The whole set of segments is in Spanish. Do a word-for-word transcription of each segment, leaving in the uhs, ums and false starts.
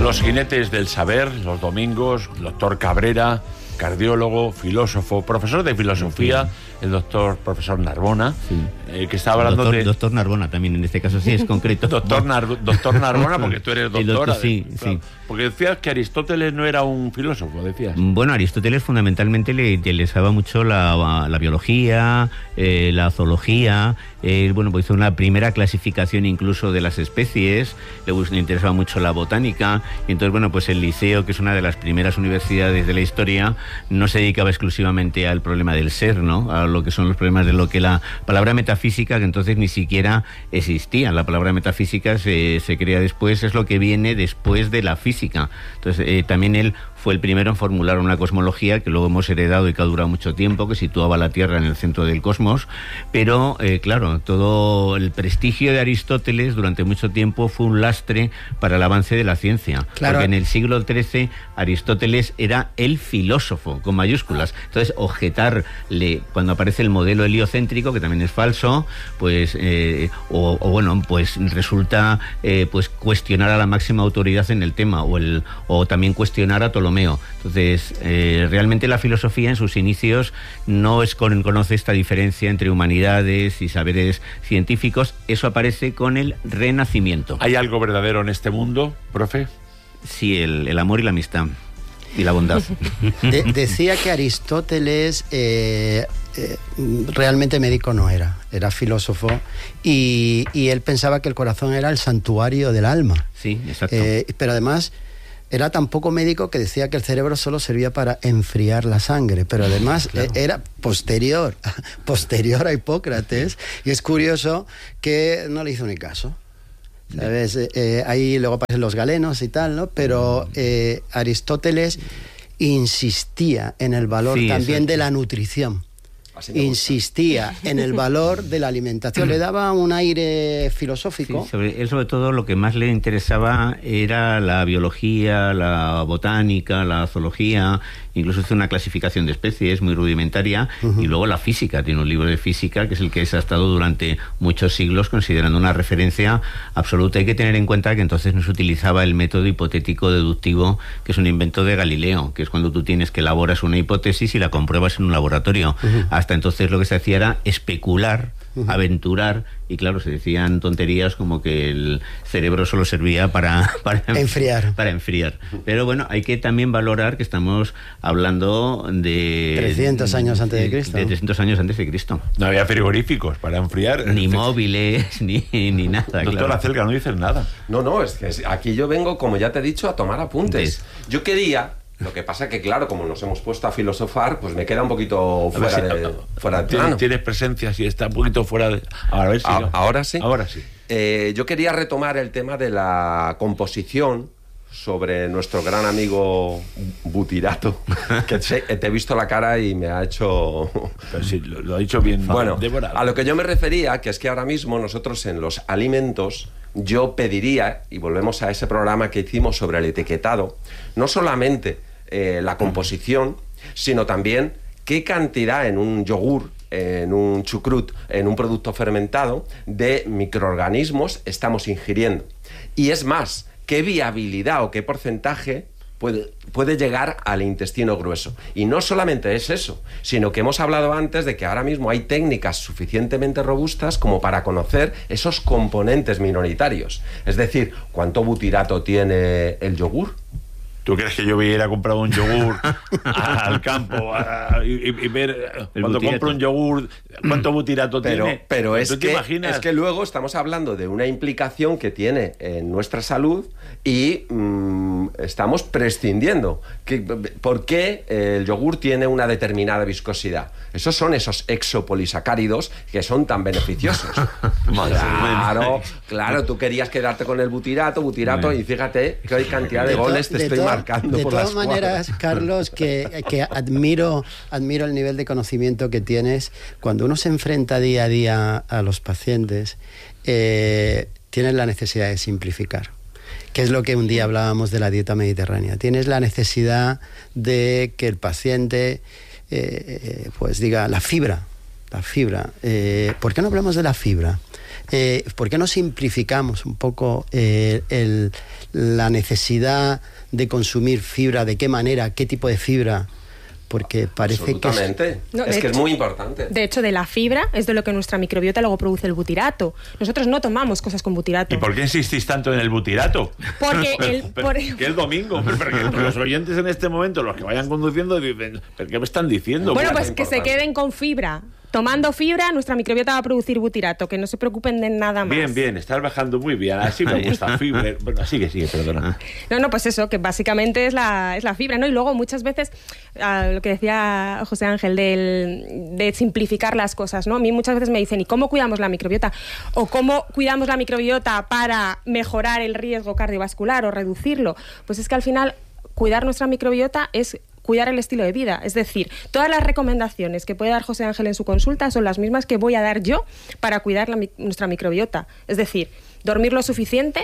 Los jinetes del saber, los domingos, el doctor Cabrera, cardiólogo, filósofo, profesor de filosofía, el doctor profesor Narbona, sí. eh, que estaba hablando doctor, de... Doctor Narbona también, en este caso sí es concreto. doctor, Nar... doctor Narbona, porque tú eres doctora. Doctor, sí, de... sí. Porque decías que Aristóteles no era un filósofo, decías. Bueno, Aristóteles fundamentalmente le interesaba mucho la, la biología, eh, la zoología, eh, bueno, pues hizo una primera clasificación incluso de las especies, le, le interesaba mucho la botánica, y entonces, bueno, pues el Liceo, que es una de las primeras universidades de la historia, no se dedicaba exclusivamente al problema del ser, ¿no? A lo que son los problemas de lo que la palabra metafísica, que entonces ni siquiera existía. La palabra metafísica se, se crea después, es lo que viene después de la física. Entonces, eh, también él fue el primero en formular una cosmología que luego hemos heredado y que ha durado mucho tiempo, que situaba la Tierra en el centro del cosmos, pero eh, claro, todo el prestigio de Aristóteles durante mucho tiempo fue un lastre para el avance de la ciencia, claro. Porque en el siglo trece Aristóteles era el filósofo, con mayúsculas. Entonces, objetarle, cuando aparece el modelo heliocéntrico, que también es falso, pues, eh, o, o bueno, pues resulta eh, pues cuestionar a la máxima autoridad en el tema, o, el, o también cuestionar a Ptolomeo. Entonces, eh, realmente la filosofía en sus inicios no es con, conoce esta diferencia entre humanidades y saberes científicos. Eso aparece con el Renacimiento. ¿Hay algo verdadero en este mundo, profe? Sí, el, el amor y la amistad. Y la bondad. De, decía que Aristóteles eh, eh, realmente médico no era, era filósofo, y, y él pensaba que el corazón era el santuario del alma. Sí, exacto. Eh, pero además era tan poco médico que decía que el cerebro solo servía para enfriar la sangre, pero además claro. eh, era posterior, posterior a Hipócrates, y es curioso que no le hizo ni caso. ¿Sabes? Eh, eh, ahí luego aparecen los galenos y tal, ¿no? Pero eh, Aristóteles insistía en el valor sí, también exacto. de la nutrición. Insistía en el valor de la alimentación, le daba un aire filosófico. Sí, sobre, él sobre todo lo que más le interesaba era la biología, la botánica, la zoología, incluso hizo una clasificación de especies muy rudimentaria, uh-huh. y luego la física, tiene un libro de física que es el que se ha estado durante muchos siglos considerando una referencia absoluta. Hay que tener en cuenta que entonces no se utilizaba el método hipotético deductivo, que es un invento de Galileo, que es cuando tú tienes que elaboras una hipótesis y la compruebas en un laboratorio. Uh-huh. Hasta entonces lo que se hacía era especular, uh-huh. aventurar, y claro, se decían tonterías como que el cerebro solo servía para, para enfriar. Para enfriar. Pero bueno, hay que también valorar que estamos hablando de trescientos años antes de Cristo. De trescientos años antes de Cristo. No había frigoríficos para enfriar. Ni móviles, ni, ni nada. Doctor claro. Acelga, no dices nada. No, no, es que aquí yo vengo, como ya te he dicho, a tomar apuntes. ¿Ves? Yo quería... Lo que pasa que, claro, como nos hemos puesto a filosofar, pues me queda un poquito fuera, si, de, fuera de plano. Tienes presencia, si está un poquito fuera de... A ver si a, no. ¿Ahora sí? Ahora sí. Eh, yo quería retomar el tema de la composición sobre nuestro gran amigo Butirato, que te, te he visto la cara y me ha hecho... Pero sí, lo, lo ha dicho bien. Bueno, devorado. A lo que yo me refería, que es que ahora mismo nosotros en los alimentos... Yo pediría, y volvemos a ese programa que hicimos sobre el etiquetado, no solamente eh, la composición, sino también qué cantidad en un yogur, en un chucrut, en un producto fermentado, de microorganismos estamos ingiriendo. Y es más, qué viabilidad o qué porcentaje Puede, puede llegar al intestino grueso. Y no solamente es eso, sino que hemos hablado antes de que ahora mismo hay técnicas suficientemente robustas como para conocer esos componentes minoritarios. Es decir, ¿cuánto butirato tiene el yogur? ¿Tú crees que yo voy a ir a comprar un yogur al campo a, y, y ver el cuando butirato. Compro un yogur cuánto butirato pero, tiene? Pero es ¿Tú que, te imaginas? Es que luego estamos hablando de una implicación que tiene en nuestra salud y mmm, estamos prescindiendo. ¿Qué, ¿Por qué el yogur tiene una determinada viscosidad? Esos son esos exopolisacáridos que son tan beneficiosos. Claro, claro, tú querías quedarte con el butirato, butirato, y fíjate que hay cantidad de, de goles te de estoy to- marcando de por todas las maneras, cuadras. Carlos, que, que admiro, admiro el nivel de conocimiento que tienes. Cuando uno se enfrenta día a día a los pacientes, eh, tienes la necesidad de simplificar, que es lo que un día hablábamos de la dieta mediterránea. Tienes la necesidad de que el paciente eh, pues diga la fibra, la fibra. Eh, ¿Por qué no hablamos de la fibra? Eh, ¿Por qué no simplificamos un poco eh, el, la necesidad de consumir fibra? ¿De qué manera? ¿Qué tipo de fibra? Porque parece que es, no, es que hecho, es muy importante. De hecho, de la fibra es de lo que nuestra microbiota luego produce el butirato. Nosotros no tomamos cosas con butirato. ¿Y por qué insistís tanto en el butirato? Porque el, pero, por... que el domingo, porque los oyentes en este momento, los que vayan conduciendo, dicen, ¿pero qué me están diciendo? Bueno, pues pues que se queden con fibra. Tomando fibra, nuestra microbiota va a producir butirato, que no se preocupen de nada más. Bien, bien, estás bajando muy bien. Así me gusta fibra. Bueno, sigue, sigue, perdona. No, no, pues eso, que básicamente es la, es la fibra, ¿no? Y luego muchas veces, uh, lo que decía José Ángel, del, de simplificar las cosas, ¿no? A mí muchas veces me dicen, ¿y cómo cuidamos la microbiota? O ¿cómo cuidamos la microbiota para mejorar el riesgo cardiovascular o reducirlo? Pues es que al final, cuidar nuestra microbiota es cuidar el estilo de vida. Es decir, todas las recomendaciones que puede dar José Ángel en su consulta son las mismas que voy a dar yo para cuidar la, nuestra microbiota. Es decir, dormir lo suficiente,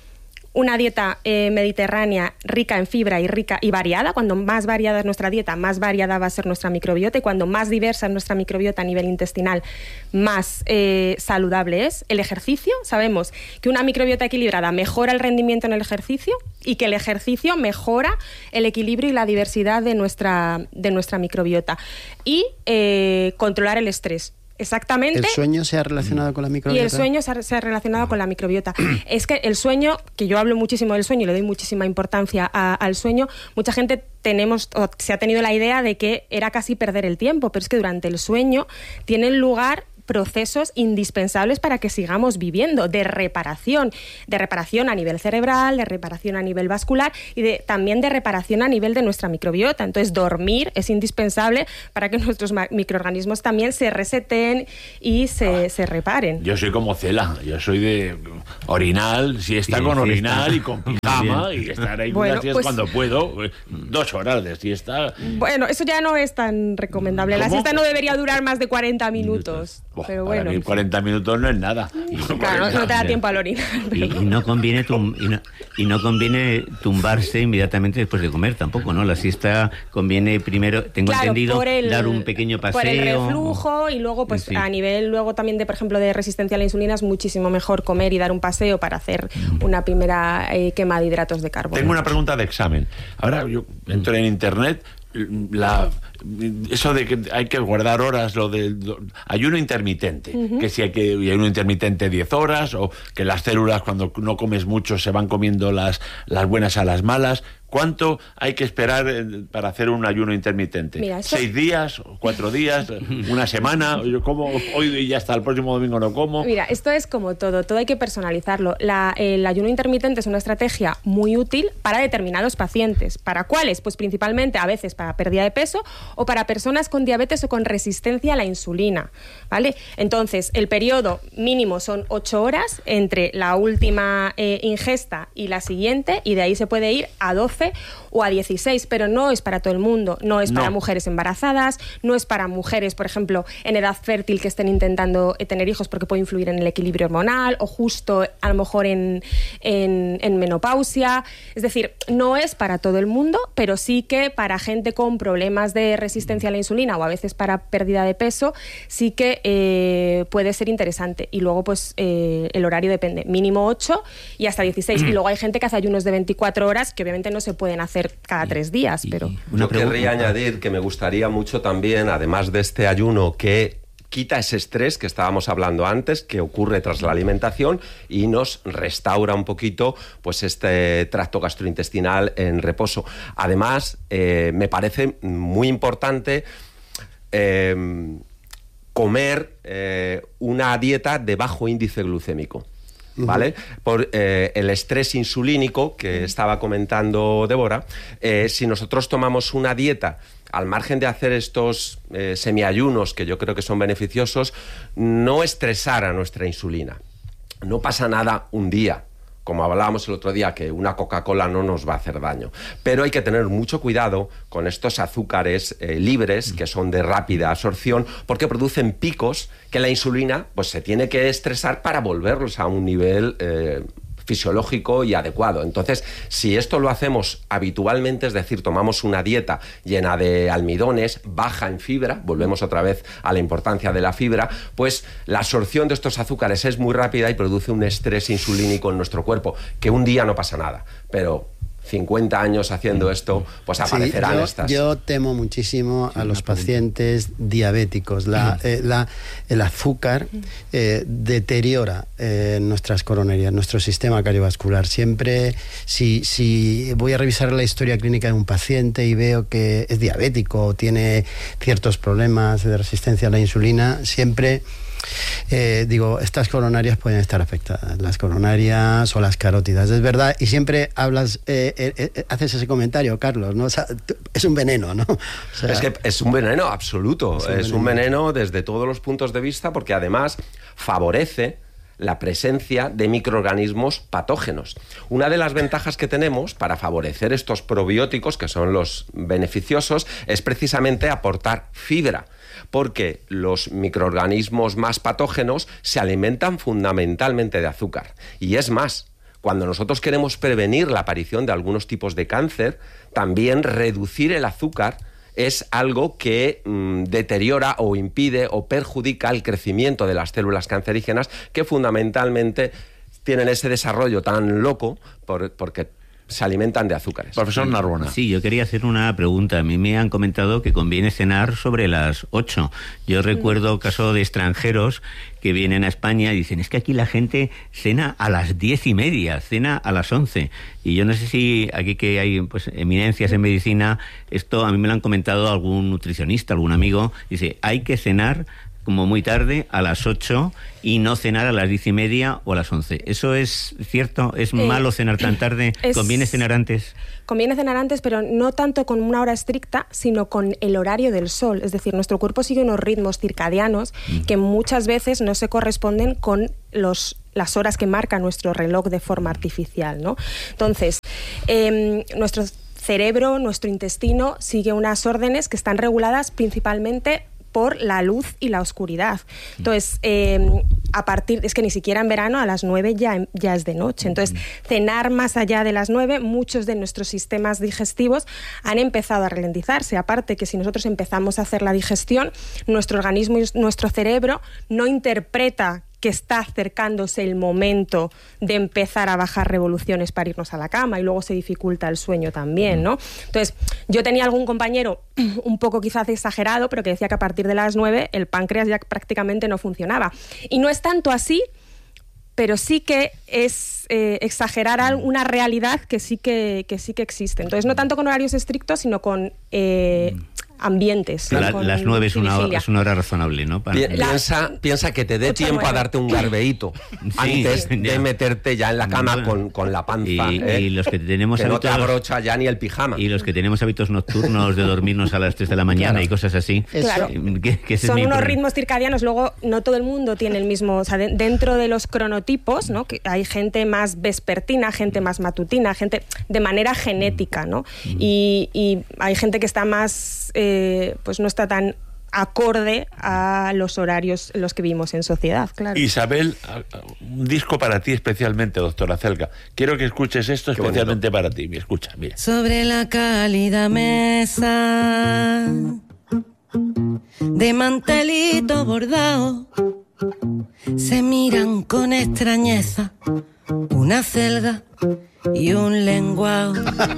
una dieta eh, mediterránea rica en fibra y rica y variada. Cuando más variada es nuestra dieta, más variada va a ser nuestra microbiota, y cuando más diversa es nuestra microbiota a nivel intestinal, más eh, saludable es. El ejercicio, sabemos que una microbiota equilibrada mejora el rendimiento en el ejercicio y que el ejercicio mejora el equilibrio y la diversidad de nuestra, de nuestra microbiota. Y eh, controlar el estrés. Exactamente. ¿El sueño se ha relacionado con la microbiota? Y el sueño se ha, se ha relacionado con la microbiota. Es que el sueño, que yo hablo muchísimo del sueño y le doy muchísima importancia a, al sueño, mucha gente tenemos o se ha tenido la idea de que era casi perder el tiempo, pero es que durante el sueño tienen lugar procesos indispensables para que sigamos viviendo, de reparación, de reparación a nivel cerebral, de reparación a nivel vascular y de, también de reparación a nivel de nuestra microbiota. Entonces, dormir es indispensable para que nuestros microorganismos también se reseten y se, ah, se reparen. Yo soy como Cela, yo soy de orinal, siesta sí, con siesta. Orinal y con pijama y estar ahí bueno, pues, cuando puedo, dos horas de siesta. Bueno, eso ya no es tan recomendable. ¿Cómo? La siesta no debería durar más de cuarenta minutos. Oh, pero para bueno, mí cuarenta minutos no es nada. Claro, no te da tiempo al orinar. Y, y, no conviene tum, y, no, y no conviene tumbarse inmediatamente después de comer tampoco, ¿no? La siesta conviene primero, tengo claro, entendido, el, dar un pequeño paseo. Por el reflujo o, y luego, pues sí. a nivel luego también de, por ejemplo, de resistencia a la insulina es muchísimo mejor comer y dar un paseo para hacer mm. una primera eh, quema de hidratos de carbono. Tengo una pregunta de examen. Ahora yo entro en internet. La, eso de que hay que guardar horas, lo del ayuno intermitente, uh-huh. que si hay que ayuno intermitente diez horas, o que las células cuando no comes mucho se van comiendo las, las buenas a las malas. ¿Cuánto hay que esperar para hacer un ayuno intermitente? Mira, esto... ¿Seis días? ¿Cuatro días? ¿Una semana? Yo como hoy y ya hasta el próximo domingo no como. Mira, esto es como todo, todo hay que personalizarlo. La, el ayuno intermitente es una estrategia muy útil para determinados pacientes. ¿Para cuáles? Pues principalmente a veces para pérdida de peso o para personas con diabetes o con resistencia a la insulina, ¿vale? Entonces, el periodo mínimo son ocho horas entre la última eh, ingesta y la siguiente, y de ahí se puede ir a doce o a dieciséis, pero no es para todo el mundo, no es no. para mujeres embarazadas, no es para mujeres, por ejemplo, en edad fértil que estén intentando tener hijos porque puede influir en el equilibrio hormonal, o justo a lo mejor en, en, en menopausia. Es decir, no es para todo el mundo, pero sí que para gente con problemas de resistencia a la insulina o a veces para pérdida de peso, sí que eh, puede ser interesante. Y luego pues eh, el horario depende, mínimo ocho y hasta dieciséis. Y luego hay gente que hace ayunos de veinticuatro horas que obviamente no se pueden hacer cada tres días, pero... Yo querría añadir que me gustaría mucho también, además de este ayuno que quita ese estrés que estábamos hablando antes, que ocurre tras la alimentación, y nos restaura un poquito pues este tracto gastrointestinal en reposo. Además, eh, me parece muy importante eh, comer eh, una dieta de bajo índice glucémico. ¿Vale? Por eh, el estrés insulínico que estaba comentando Débora, eh, si nosotros tomamos una dieta al margen de hacer estos eh, semiayunos, que yo creo que son beneficiosos, no estresar a nuestra insulina. No pasa nada un día, como hablábamos el otro día, que una Coca-Cola no nos va a hacer daño. Pero hay que tener mucho cuidado con estos azúcares eh, libres, que son de rápida absorción, porque producen picos que la insulina pues, se tiene que estresar para volverlos a un nivel eh, fisiológico y adecuado. Entonces, si esto lo hacemos habitualmente, es decir, tomamos una dieta llena de almidones, baja en fibra, volvemos otra vez a la importancia de la fibra, pues la absorción de estos azúcares es muy rápida y produce un estrés insulínico en nuestro cuerpo, que un día no pasa nada, pero cincuenta años haciendo esto, pues aparecerán sí, yo, estas. Yo temo muchísimo a los pacientes diabéticos. La, eh, la, el azúcar eh, deteriora eh, nuestras coronarias, nuestro sistema cardiovascular. Siempre, si, si voy a revisar la historia clínica de un paciente y veo que es diabético o tiene ciertos problemas de resistencia a la insulina, siempre... Eh, digo, estas coronarias pueden estar afectadas, las coronarias o las carótidas, es verdad, y siempre hablas, eh, eh, eh, haces ese comentario, Carlos, ¿no? O sea, es un veneno, ¿no? O sea, es que es un veneno absoluto, es un, es veneno. un veneno desde todos los puntos de vista, porque además favorece la presencia de microorganismos patógenos. Una de las ventajas que tenemos para favorecer estos probióticos, que son los beneficiosos, es precisamente aportar fibra, porque los microorganismos más patógenos se alimentan fundamentalmente de azúcar. Y es más, cuando nosotros queremos prevenir la aparición de algunos tipos de cáncer, también reducir el azúcar es algo que mmm, deteriora o impide o perjudica el crecimiento de las células cancerígenas, que fundamentalmente tienen ese desarrollo tan loco por, porque se alimentan de azúcares. Profesor Narbona. Sí, yo quería hacer una pregunta. A mí me han comentado que conviene cenar sobre las ocho. Yo recuerdo casos de extranjeros que vienen a España y dicen, es que aquí la gente cena a las diez y media, cena a las once. Y yo no sé si aquí que hay pues eminencias en medicina, esto a mí me lo han comentado algún nutricionista, algún amigo, dice, hay que cenar como muy tarde, a las ocho, y no cenar a las diez y media o a las once. ¿Eso es cierto? ¿Es eh, malo cenar tan tarde? Es, ¿Conviene cenar antes? Conviene cenar antes, pero no tanto con una hora estricta, sino con el horario del sol. Es decir, nuestro cuerpo sigue unos ritmos circadianos mm. que muchas veces no se corresponden con los las horas que marca nuestro reloj de forma artificial, ¿no? Entonces, eh, nuestro cerebro, nuestro intestino, sigue unas órdenes que están reguladas principalmente por la luz y la oscuridad. Entonces, eh, a partir, es que ni siquiera en verano a las nueve ya, ya es de noche. Entonces, cenar más allá de las nueve, muchos de nuestros sistemas digestivos han empezado a ralentizarse. Aparte que si nosotros empezamos a hacer la digestión, nuestro organismo y nuestro cerebro no interpreta que está acercándose el momento de empezar a bajar revoluciones para irnos a la cama, y luego se dificulta el sueño también, ¿no? Entonces, yo tenía algún compañero un poco quizás exagerado, pero que decía que a partir de las nueve el páncreas ya prácticamente no funcionaba. Y no es tanto así, pero sí que es eh, exagerar una realidad que sí que, que sí que existe. Entonces, no tanto con horarios estrictos, sino con eh, ambientes. La, ¿no? Las nueve es una, hora, es una hora razonable, ¿no? Para... Piensa, piensa que te dé tiempo a darte un garbeíto sí, antes sí, de meterte ya en la cama bueno, con, con la panza. Y, ¿eh? y los que tenemos que hábitos, no te abrocha ya ni el pijama. Y los que tenemos hábitos nocturnos de dormirnos a las tres de la mañana claro. y cosas así. Claro. Que, que Son unos problema. ritmos circadianos. Luego, no todo el mundo tiene el mismo... O sea, de, dentro de los cronotipos, ¿no? Que hay gente más vespertina, gente más matutina, gente de manera genética, ¿no? Mm. Y, y hay gente que está más... Eh, pues no está tan acorde a los horarios en los que vivimos en sociedad, claro. Isabel, un disco para ti especialmente, doctora Celga. Quiero que escuches esto Qué especialmente bonito. Para ti. Escucha, mira. Sobre la cálida mesa de mantelito bordado se miran con extrañeza una celga y un lenguao.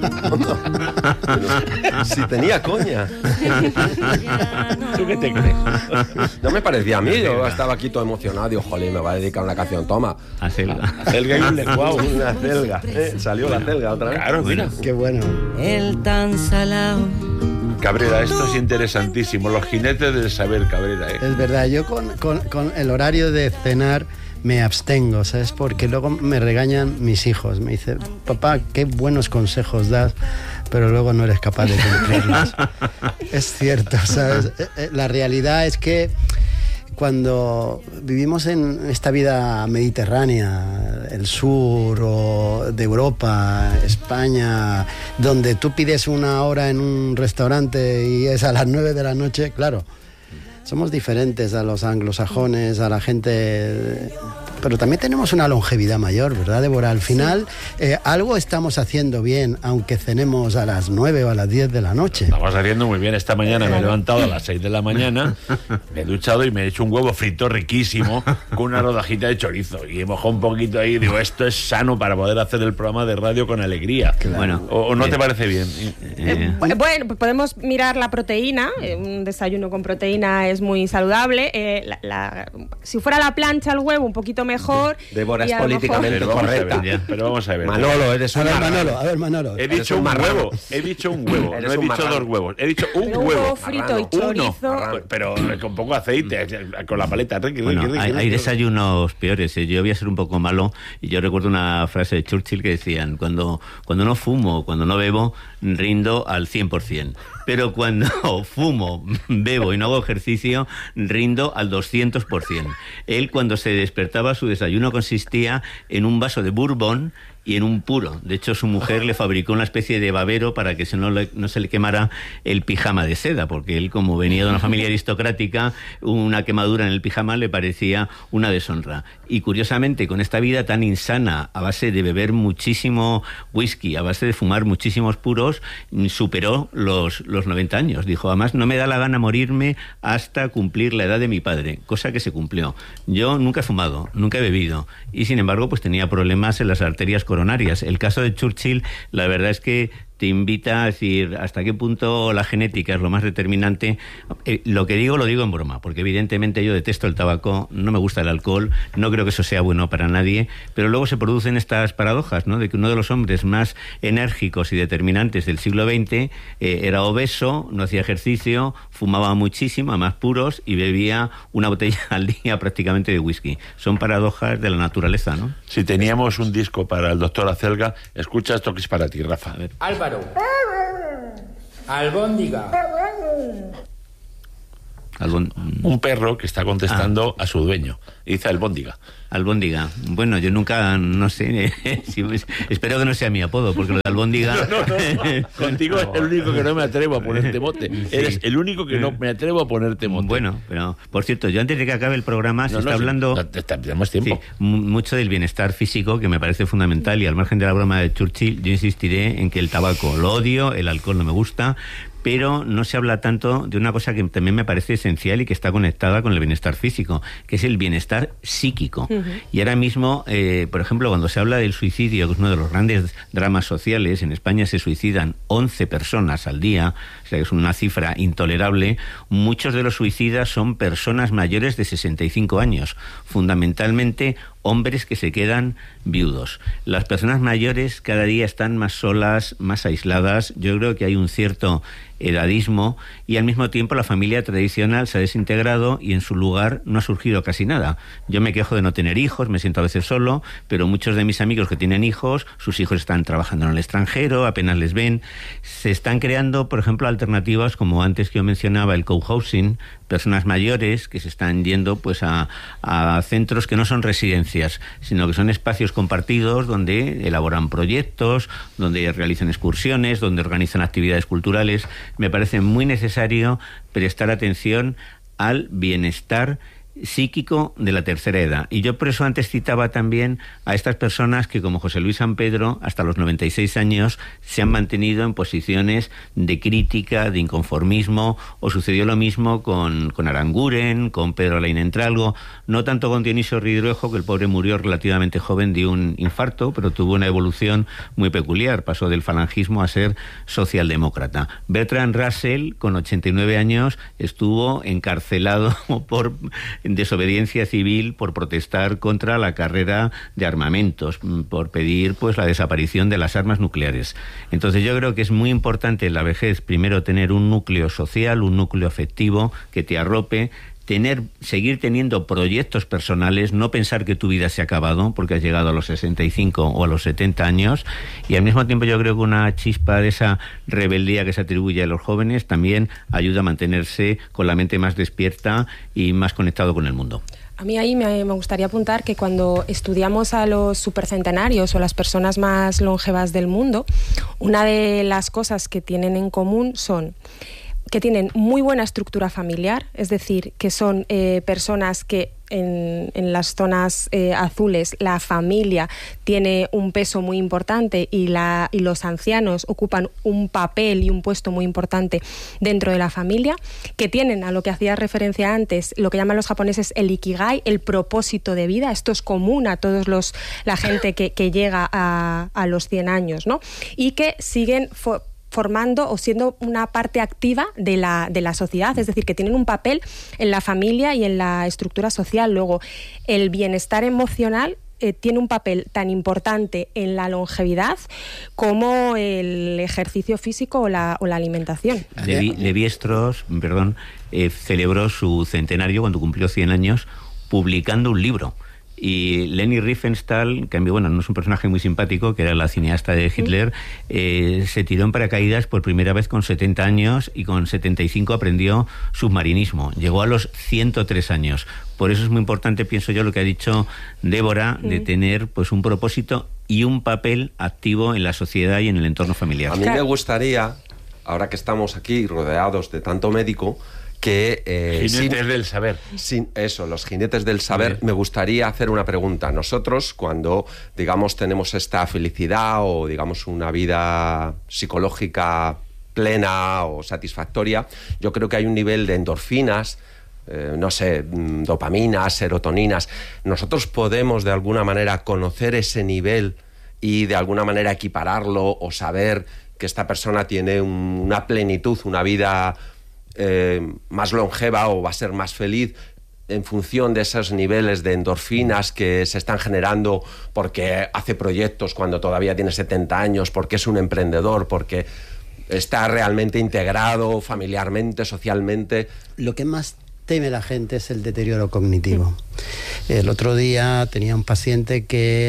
Si tenía coña. ¿Tú qué te crees? No me parecía a mí, yo estaba aquí todo emocionado. Digo, jolín, me va a dedicar una canción, toma. A celga. A celga y un lenguao. Una celga. Eh, salió la celga otra vez. Claro, mira. Qué bueno. El tan salado. Cabrera, esto es interesantísimo. Los jinetes del saber, Cabrera. ¿eh? Es verdad, yo con, con, con el horario de cenar me abstengo, ¿sabes? Porque luego me regañan mis hijos. Me dicen, papá, qué buenos consejos das, pero luego no eres capaz de cumplirlos. Es cierto, ¿sabes? La realidad es que cuando vivimos en esta vida mediterránea, el sur o de Europa, España, donde tú pides una hora en un restaurante y es a las nueve de la noche, claro, somos diferentes a los anglosajones, a la gente pero también tenemos una longevidad mayor, ¿verdad, Débora? Al final, eh, algo estamos haciendo bien, aunque cenemos a las nueve o a las diez de la noche. Estamos haciendo muy bien. Esta mañana me he levantado a las seis de la mañana, me he duchado y me he hecho un huevo frito riquísimo con una rodajita de chorizo. Y he mojado un poquito ahí y digo, esto es sano para poder hacer el programa de radio con alegría. Claro. Bueno, ¿O, o no eh, te parece bien? Eh, bueno, pues podemos mirar la proteína. Eh, un desayuno con proteína es muy saludable. Eh, la, la, si fuera la plancha al huevo, un poquito mejor. Débora es y a lo políticamente Pero vamos a correcta. ver, pero vamos a ver. Manolo, eres A un ver, marrano. Manolo, a ver, Manolo. He Eres dicho un un marrano. huevo, he dicho un huevo, Eres no he un dicho marrano. dos huevos, he dicho un Pero un huevo. huevo frito y Uno, chorizo. pero con poco aceite, con la paleta. Riqui, Bueno, riqui, riqui, hay, hay riqui. desayunos peores. ¿eh? Yo voy a ser un poco malo y yo recuerdo una frase de Churchill que decían, cuando, cuando no fumo, cuando no bebo, rindo al cien por ciento. Pero cuando fumo, bebo y no hago ejercicio, rindo al doscientos por ciento. Él, cuando se despertaba, su desayuno consistía en un vaso de bourbon y en un puro. De hecho, su mujer le fabricó una especie de babero para que no, le, no se le quemara el pijama de seda, porque él, como venía de una familia aristocrática, una quemadura en el pijama le parecía una deshonra. Y curiosamente, con esta vida tan insana, a base de beber muchísimo whisky, a base de fumar muchísimos puros, superó los, los noventa años. Dijo, además, no me da la gana morirme hasta cumplir la edad de mi padre, cosa que se cumplió. Yo nunca he fumado, nunca he bebido, y sin embargo, pues tenía problemas en las arterias coronarias. El caso de Churchill, la verdad es que te invita a decir hasta qué punto la genética es lo más determinante. Eh, lo que digo, lo digo en broma, porque evidentemente yo detesto el tabaco, no me gusta el alcohol, no creo que eso sea bueno para nadie, pero luego se producen estas paradojas, ¿no? De que uno de los hombres más enérgicos y determinantes del siglo veinte eh, era obeso, no hacía ejercicio, fumaba muchísimo, más puros, y bebía una botella al día prácticamente de whisky. Son paradojas de la naturaleza, ¿no? Si teníamos un disco para el doctor Acelga, escucha esto que es para ti, Rafa. A ver. Álvaro. Albóndiga. Albón... Un perro que está contestando ah. a su dueño. Dice albóndiga. Albóndiga. Bueno, yo nunca, no sé, si, espero que no sea mi apodo, porque lo de albóndiga... No, no, no. Contigo es el único que no me atrevo a ponerte mote. Sí. Eres el único que no me atrevo a ponerte mote. Bueno, pero, por cierto, yo antes de que acabe el programa, se no, está no, hablando... No, tenemos tiempo. Sí, mucho del bienestar físico, que me parece fundamental, y al margen de la broma de Churchill, yo insistiré en que el tabaco lo odio, el alcohol no me gusta, pero no se habla tanto de una cosa que también me parece esencial y que está conectada con el bienestar físico, que es el bienestar psíquico. Uh-huh. Y ahora mismo, eh, por ejemplo, cuando se habla del suicidio, que es uno de los grandes dramas sociales, en España se suicidan once personas al día, o sea, que es una cifra intolerable. Muchos de los suicidas son personas mayores de sesenta y cinco años, fundamentalmente hombres que se quedan viudos. Las personas mayores cada día están más solas, más aisladas. Yo creo que hay un cierto edadismo, y al mismo tiempo la familia tradicional se ha desintegrado y en su lugar no ha surgido casi nada. Yo me quejo de no tener hijos, me siento a veces solo, pero muchos de mis amigos que tienen hijos, sus hijos están trabajando en el extranjero, apenas les ven. Se están creando, por ejemplo, alternativas como antes que yo mencionaba, el cohousing, personas mayores que se están yendo pues a, a centros que no son residencias, sino que son espacios compartidos donde elaboran proyectos, donde realizan excursiones, donde organizan actividades culturales. Me parece muy necesario prestar atención al bienestar psíquico de la tercera edad. Y yo por eso antes citaba también a estas personas que, como José Luis San Pedro, hasta los noventa y seis años se han mantenido en posiciones de crítica, de inconformismo, o sucedió lo mismo con, con Aranguren, con Pedro Alain Entralgo, no tanto con Dionisio Ridruejo, que el pobre murió relativamente joven de un infarto, pero tuvo una evolución muy peculiar, pasó del falangismo a ser socialdemócrata. Bertrand Russell, con ochenta y nueve años, estuvo encarcelado por desobediencia civil, por protestar contra la carrera de armamentos, por pedir pues la desaparición de las armas nucleares. Entonces yo creo que es muy importante en la vejez primero tener un núcleo social, un núcleo afectivo que te arrope, tener, seguir teniendo proyectos personales, no pensar que tu vida se ha acabado porque has llegado a los sesenta y cinco o a los setenta años, y al mismo tiempo yo creo que una chispa de esa rebeldía que se atribuye a los jóvenes también ayuda a mantenerse con la mente más despierta y más conectado con el mundo. A mí ahí me, me gustaría apuntar que cuando estudiamos a los supercentenarios o las personas más longevas del mundo, una de las cosas que tienen en común son que tienen muy buena estructura familiar, es decir, que son eh, personas que en, en las zonas eh, azules la familia tiene un peso muy importante y, la, y los ancianos ocupan un papel y un puesto muy importante dentro de la familia, que tienen, a lo que hacía referencia antes, lo que llaman los japoneses el ikigai, el propósito de vida. Esto es común a todos los la gente que, que llega a, a los cien años, ¿no? Y que siguen fo- formando o siendo una parte activa de la, de la sociedad, es decir, que tienen un papel en la familia y en la estructura social. Luego, el bienestar emocional eh, tiene un papel tan importante en la longevidad como el ejercicio físico o la, o la alimentación. Levi, Levi Strauss, perdón, eh, celebró su centenario cuando cumplió cien años publicando un libro. Y Leni Riefenstahl, que bueno, no es un personaje muy simpático, que era la cineasta de Hitler, eh, se tiró en paracaídas por primera vez con setenta años y con setenta y cinco aprendió submarinismo. Llegó a los ciento tres años. Por eso es muy importante, pienso yo, lo que ha dicho Débora, de tener pues un propósito y un papel activo en la sociedad y en el entorno familiar. A mí me gustaría, ahora que estamos aquí rodeados de tanto médico, que eh, jinetes sin, del saber. Sin eso, los jinetes del saber, me gustaría hacer una pregunta. Nosotros, cuando, digamos, tenemos esta felicidad o, digamos, una vida psicológica plena o satisfactoria, yo creo que hay un nivel de endorfinas, eh, no sé, dopaminas, serotoninas. Nosotros podemos, de alguna manera, conocer ese nivel y, de alguna manera, equipararlo o saber que esta persona tiene un, una plenitud, una vida Eh, más longeva o va a ser más feliz en función de esos niveles de endorfinas que se están generando porque hace proyectos cuando todavía tiene setenta años, porque es un emprendedor, porque está realmente integrado familiarmente, socialmente. Lo que más teme la gente es el deterioro cognitivo. El otro día tenía un paciente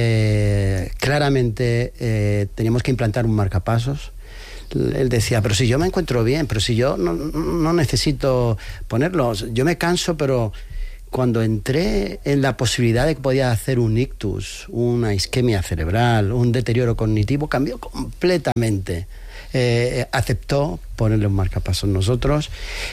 que claramente eh, teníamos que implantar un marcapasos. Él decía, pero si yo me encuentro bien, pero si yo no, no necesito ponerlos, yo me canso, pero cuando entré en la posibilidad de que podía hacer un ictus, una isquemia cerebral, un deterioro cognitivo, cambió completamente. Eh, aceptó ponerle un marcapasos. Nosotros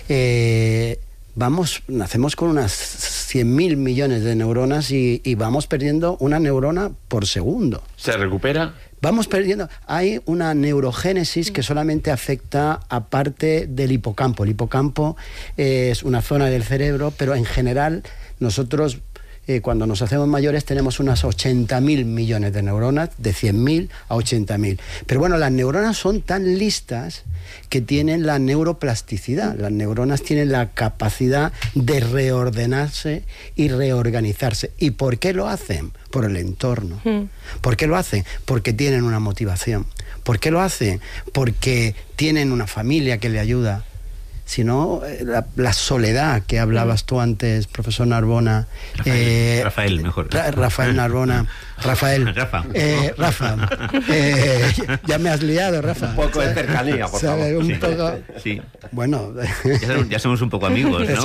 eh, vamos, nacemos con unas cien mil millones de neuronas y, y vamos perdiendo una neurona por segundo. ¿Se recupera? Vamos perdiendo. Hay una neurogénesis que solamente afecta a parte del hipocampo. El hipocampo es una zona del cerebro, pero en general nosotros eh, cuando nos hacemos mayores tenemos unas ochenta mil millones de neuronas, de cien mil a ochenta mil. Pero bueno, las neuronas son tan listas que tienen la neuroplasticidad. Las neuronas tienen la capacidad de reordenarse y reorganizarse. ¿Y por qué lo hacen? Por el entorno. Mm. ¿Por qué lo hacen? Porque tienen una motivación. ¿Por qué lo hacen? Porque tienen una familia que le ayuda. Si no, la, la soledad que hablabas tú antes, profesor Narbona. Rafael, eh, Rafael mejor. Ra, Rafael Narbona. Rafael. Rafa. Eh, Rafa. Eh, ya me has liado, Rafa. Un poco de cercanía, por favor. Un sí, poco... sí. Bueno. Ya somos, ya somos un poco amigos, ¿no?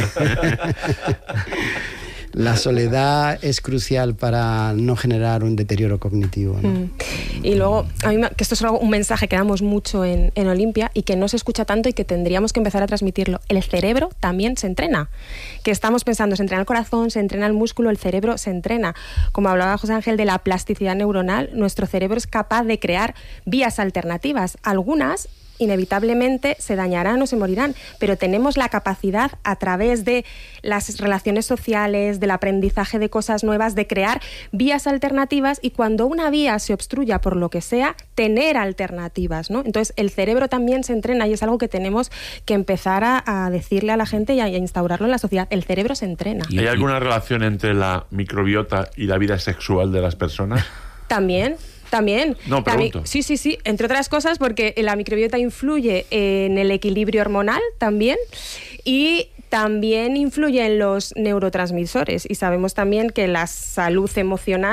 La soledad es crucial para no generar un deterioro cognitivo, ¿no? Mm. Y luego, a mí me, que esto es algo, un mensaje que damos mucho en, en Olimpia y que no se escucha tanto y que tendríamos que empezar a transmitirlo. El cerebro también se entrena. Que estamos pensando, se entrena el corazón, se entrena el músculo, el cerebro se entrena. Como hablaba José Ángel de la plasticidad neuronal, nuestro cerebro es capaz de crear vías alternativas. Algunas inevitablemente se dañarán o se morirán, pero tenemos la capacidad a través de las relaciones sociales, del aprendizaje de cosas nuevas, de crear vías alternativas y cuando una vía se obstruya por lo que sea, tener alternativas, ¿no? Entonces el cerebro también se entrena y es algo que tenemos que empezar a, a decirle a la gente y a, a instaurarlo en la sociedad. El cerebro se entrena. ¿Hay alguna relación entre la microbiota y la vida sexual de las personas? También. También. No, pregunto. También, sí, sí, sí. Entre otras cosas porque la microbiota influye en el equilibrio hormonal también y también influye en los neurotransmisores. Y sabemos también que la salud emocional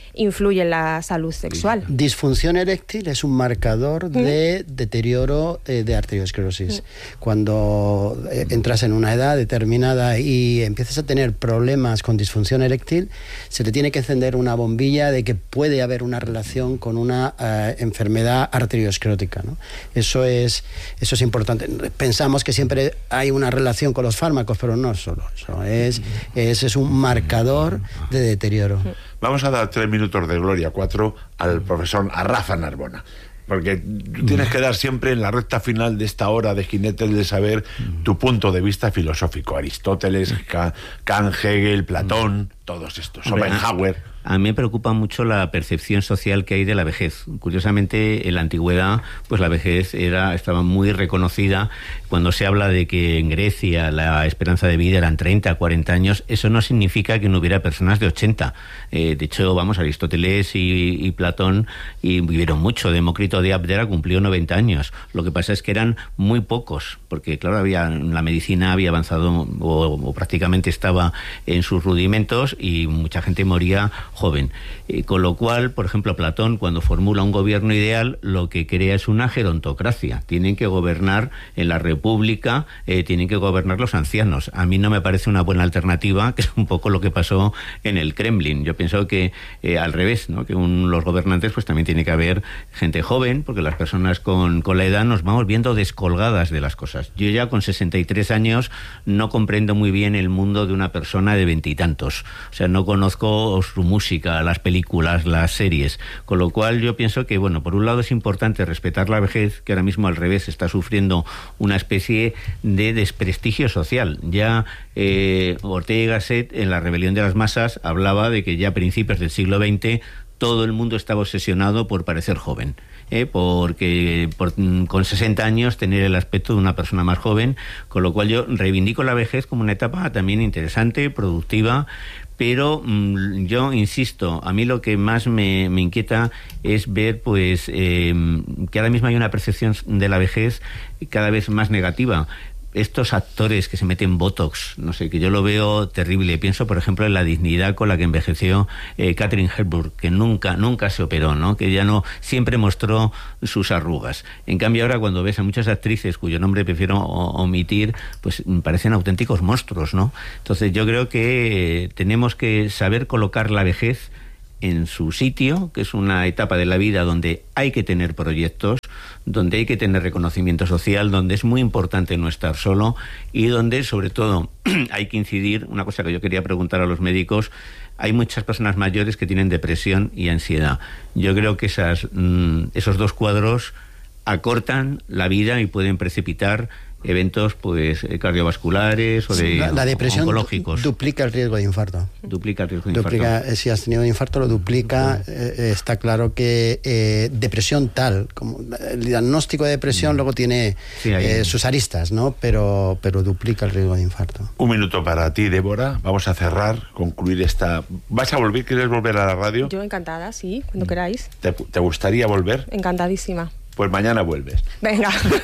influye en la salud sexual. Disfunción eréctil es un marcador mm. de deterioro eh, de arteriosclerosis. Mm. Cuando eh, entras en una edad determinada y empiezas a tener problemas con disfunción eréctil, se te tiene que encender una bombilla de que puede haber una relación con una eh, enfermedad arteriosclerótica, ¿no? Eso es, eso es importante. Pensamos que siempre hay una relación con los fármacos, pero no solo eso. Es, es, es un marcador de deterioro. Vamos a dar tres minutos de gloria, cuatro, al profesor, a Rafa Narbona. Porque tú tienes que dar siempre en la recta final de esta hora de Jinetes del Saber tu punto de vista filosófico. Aristóteles, Kant, Hegel, Platón, todos estos. Schopenhauer. A mí me preocupa mucho la percepción social que hay de la vejez. Curiosamente, en la antigüedad, pues la vejez era, estaba muy reconocida. Cuando se habla de que en Grecia la esperanza de vida eran treinta, cuarenta años, eso no significa que no hubiera personas de ochenta. Eh, de hecho, vamos, Aristóteles y, y Platón y vivieron mucho. Demócrito de Abdera cumplió noventa años. Lo que pasa es que eran muy pocos, porque claro, había, la medicina había avanzado o, o prácticamente estaba en sus rudimentos y mucha gente moría joven. Eh, con lo cual, por ejemplo, Platón, cuando formula un gobierno ideal, lo que crea es una gerontocracia. Tienen que gobernar en la república, eh, tienen que gobernar los ancianos. A mí no me parece una buena alternativa, que es un poco lo que pasó en el Kremlin. Yo pienso que eh, al revés, ¿no? Que un, los gobernantes, pues también tiene que haber gente joven, porque las personas con, con la edad nos vamos viendo descolgadas de las cosas. Yo ya con sesenta y tres años no comprendo muy bien el mundo de una persona de veintitantos. O sea, no conozco su música, las películas, las series, con lo cual yo pienso que, bueno, por un lado es importante respetar la vejez, que ahora mismo al revés está sufriendo una especie de desprestigio social. Ya eh, Ortega y Gasset en La rebelión de las masas hablaba de que ya a principios del siglo veinte todo el mundo estaba obsesionado por parecer joven. Eh, porque por, con sesenta años tener el aspecto de una persona más joven, con lo cual yo reivindico la vejez como una etapa también interesante, productiva, pero mmm, yo insisto, a mí lo que más me, me inquieta es ver pues eh, que ahora mismo hay una percepción de la vejez cada vez más negativa. Estos actores que se meten botox, no sé, que yo lo veo terrible. Pienso, por ejemplo, en la dignidad con la que envejeció eh, Katharine Hepburn, que nunca, nunca se operó, ¿no? Que ya no, siempre mostró sus arrugas. En cambio, ahora cuando ves a muchas actrices cuyo nombre prefiero omitir, pues parecen auténticos monstruos, ¿no? Entonces yo creo que eh, tenemos que saber colocar la vejez en su sitio, que es una etapa de la vida donde hay que tener proyectos, donde hay que tener reconocimiento social, donde es muy importante no estar solo y donde, sobre todo, hay que incidir, una cosa que yo quería preguntar a los médicos, hay muchas personas mayores que tienen depresión y ansiedad. Yo creo que esas, mmm, esos dos cuadros acortan la vida y pueden precipitar eventos pues cardiovasculares o de la, la depresión oncológicos. Duplica el riesgo de infarto. Duplica el riesgo de duplica, infarto. Si has tenido infarto, lo duplica. Eh, está claro que eh, depresión tal, como el diagnóstico de depresión mm. luego tiene sí, eh, sus aristas, ¿no? Pero, pero duplica el riesgo de infarto. Un minuto para ti, Débora. Vamos a cerrar, concluir esta... ¿Vas a volver? ¿Quieres volver a la radio? Yo encantada, sí, cuando queráis. ¿Te, te gustaría volver? Encantadísima. Pues mañana vuelves. Venga.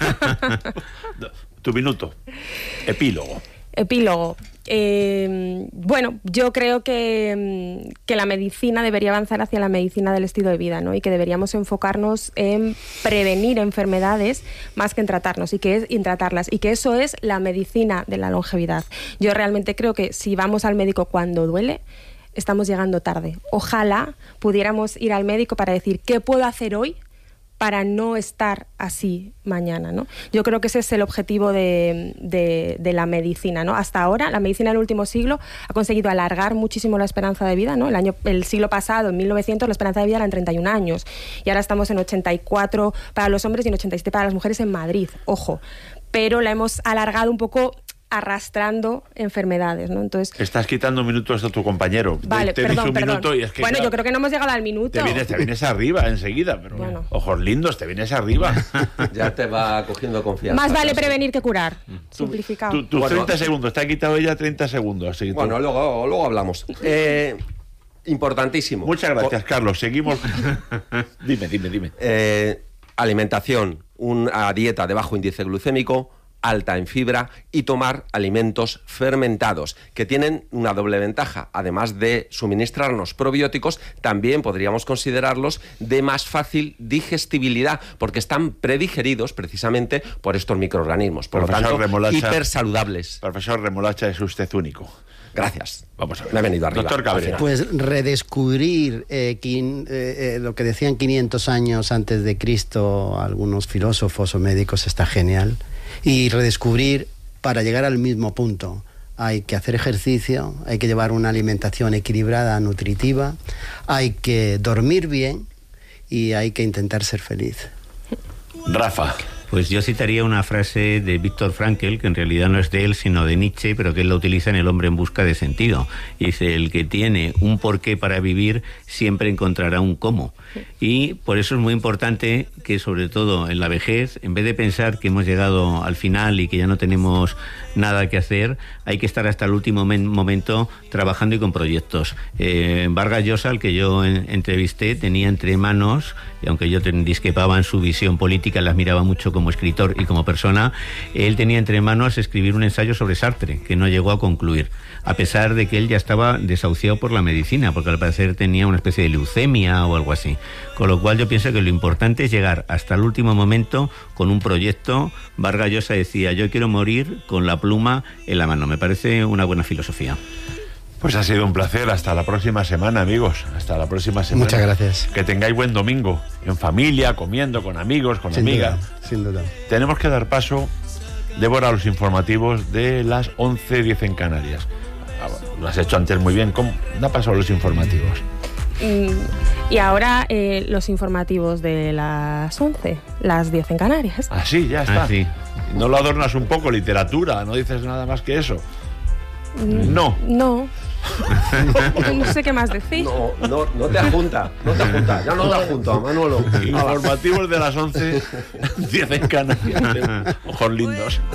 Tu minuto. Epílogo. Epílogo. Eh, bueno, yo creo que, que la medicina debería avanzar hacia la medicina del estilo de vida, ¿no? Y que deberíamos enfocarnos en prevenir enfermedades más que en tratarnos y que es en tratarlas, y que eso es la medicina de la longevidad. Yo realmente creo que si vamos al médico cuando duele, estamos llegando tarde. Ojalá pudiéramos ir al médico para decir ¿qué puedo hacer hoy para no estar así mañana, ¿no? Yo creo que ese es el objetivo de, de, de la medicina, ¿no? Hasta ahora, la medicina del último siglo ha conseguido alargar muchísimo la esperanza de vida, ¿no? El año, el siglo pasado, en mil novecientos, la esperanza de vida era en treinta y un años, y ahora estamos en ochenta y cuatro para los hombres y en ochenta y siete para las mujeres en Madrid, ojo, pero la hemos alargado un poco arrastrando enfermedades, ¿no? Entonces, estás quitando minutos a tu compañero. Vale, te, te perdón, un perdón. Minuto y es que, bueno, claro, yo creo que no hemos llegado al minuto. Te vienes, te vienes arriba enseguida, pero bueno. Ojos lindos, te vienes arriba. Ya te va cogiendo confianza. Más vale casi. prevenir que curar. Simplificado. Tus tu, tu bueno, treinta segundos, te ha quitado ella treinta segundos. Así bueno, luego, luego hablamos. Eh, importantísimo. Muchas gracias, o, Carlos. Seguimos. dime, dime, dime. Eh, alimentación, una dieta de bajo índice glucémico, alta en fibra y tomar alimentos fermentados, que tienen una doble ventaja. Además de suministrarnos probióticos, también podríamos considerarlos de más fácil digestibilidad, porque están predigeridos precisamente por estos microorganismos. Por Profesor lo tanto, Remolacha, hipersaludables. Profesor Remolacha, es usted único. Gracias. Vamos a ver. Me he venido arriba. Doctor Cabrera. Pues redescubrir eh, quin, eh, eh, lo que decían quinientos años antes de Cristo algunos filósofos o médicos está genial. Y redescubrir para llegar al mismo punto. Hay que hacer ejercicio, hay que llevar una alimentación equilibrada, nutritiva, hay que dormir bien y hay que intentar ser feliz. Rafa. Pues yo citaría una frase de Viktor Frankl, que en realidad no es de él, sino de Nietzsche, pero que él la utiliza en El hombre en busca de sentido. Y dice, el que tiene un porqué para vivir siempre encontrará un cómo. Y por eso es muy importante que, sobre todo en la vejez, en vez de pensar que hemos llegado al final y que ya no tenemos nada que hacer, hay que estar hasta el último momento trabajando y con proyectos. Eh, Vargas Llosa, al que yo en, entrevisté, tenía entre manos, y aunque yo discrepaba en su visión política, la admiraba mucho como escritor y como persona, él tenía entre manos escribir un ensayo sobre Sartre, que no llegó a concluir, a pesar de que él ya estaba desahuciado por la medicina, porque al parecer tenía una especie de leucemia o algo así. Con lo cual yo pienso que lo importante es llegar hasta el último momento con un proyecto. Vargas Llosa decía, yo quiero morir con la pluma en la mano. Me parece una buena filosofía. Pues ha sido un placer. Hasta la próxima semana, amigos. Hasta la próxima semana. Muchas gracias. Que tengáis buen domingo. En familia, comiendo, con amigos, con Sin amigas. duda, sin duda. Tenemos que dar paso, Débora, a los informativos de las once diez en Canarias. Ah, bueno, lo has hecho antes muy bien. ¿Cómo? Da paso a los informativos. Mm, y ahora eh, los informativos de las once, las diez en Canarias. Ah, sí, ya está. Ah, sí. No lo adornas un poco, literatura, no dices nada más que eso. Mm, No. No. No sé qué más decir. No, no, no te ajunta, no te ajunta, ya no te ajunto, Manolo. Informativos de las once, diez en Canarias. Ojos lindos.